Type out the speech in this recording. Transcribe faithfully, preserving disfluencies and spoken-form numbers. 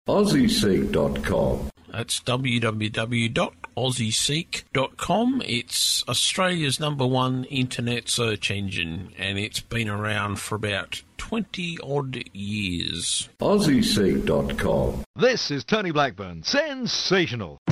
Aussie Seek dot com. That's w w w dot aussie seek dot com. It's Australia's number one internet search engine, and it's been around for about twenty odd years. Aussie Seek dot com. This is Tony Blackburn. Sensational.